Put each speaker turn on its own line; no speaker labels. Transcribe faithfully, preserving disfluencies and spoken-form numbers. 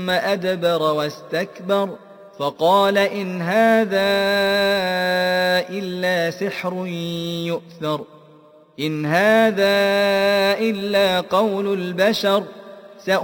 أدبر واستكبر فقال إن هذا إلا سحر يؤثر إن هذا إلا قول البشر